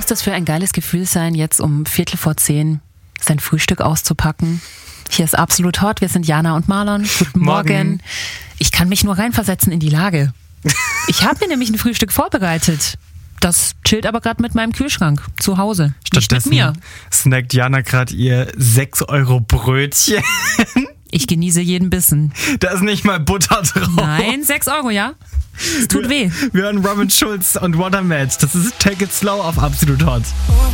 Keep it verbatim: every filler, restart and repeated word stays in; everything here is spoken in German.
das für ein geiles Gefühl sein, jetzt um Viertel vor zehn sein Frühstück auszupacken? Hier ist Absolut Hot, wir sind Jana und Marlon. Guten Morgen. Morgen. Ich kann mich nur reinversetzen in die Lage. Ich habe mir nämlich ein Frühstück vorbereitet. Das chillt aber gerade mit meinem Kühlschrank zu Hause. Nicht mit mir. Snackt Jana gerade ihr sechs Euro Brötchen. Ich genieße jeden Bissen. Da ist nicht mal Butter drauf. Nein, sechs Euro, ja? Es tut wir, weh. Wir hören Robin Schulz und Watermatch. Das ist Take It Slow auf Absolut Hot.